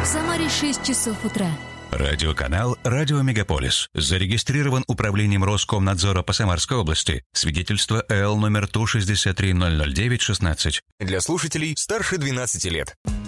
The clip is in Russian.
Самаре 6 часов утра. Радиоканал «Радио Мегаполис». Зарегистрирован управлением Роскомнадзора по Самарской области. Свидетельство ЭЛ номер ТУ 6300916. Для слушателей старше 12 лет.